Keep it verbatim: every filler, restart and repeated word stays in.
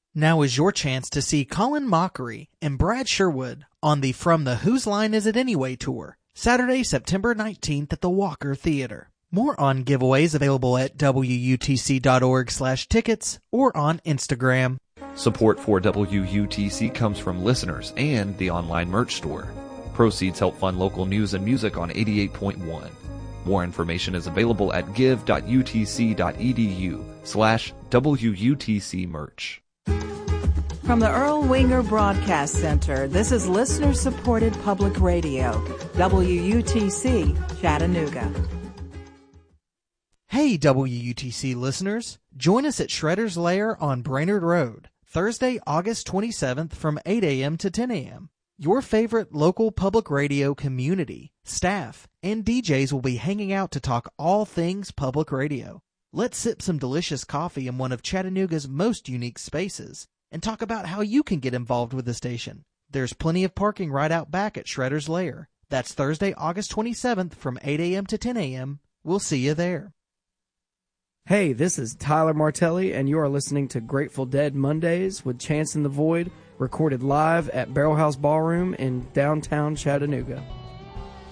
Now is your chance to see Colin Mockery and Brad Sherwood on the From the Whose Line Is It Anyway tour, Saturday, September nineteenth at the Walker Theater. More on giveaways available at W U T C dot org slash tickets or on Instagram. Support for W U T C comes from listeners and the online merch store. Proceeds help fund local news and music on eighty-eight point one. More information is available at give dot U T C dot E D U slash W U T C merch. From the Earl Winger Broadcast Center, this is listener-supported public radio, W U T C, Chattanooga. Hey, W U T C listeners, join us at Shredder's Lair on Brainerd Road, Thursday, August twenty-seventh from eight a.m. to ten a.m. Your favorite local public radio community, staff, and D Js will be hanging out to talk all things public radio. Let's sip some delicious coffee in one of Chattanooga's most unique spaces and talk about how you can get involved with the station. There's plenty of parking right out back at Shredder's Lair. That's Thursday, August twenty-seventh from eight a.m. to ten a.m. We'll see you there. Hey, this is Tyler Martelli, and you are listening to Grateful Dead Mondays with Chance in the Void, recorded live at Barrel House Ballroom in downtown Chattanooga.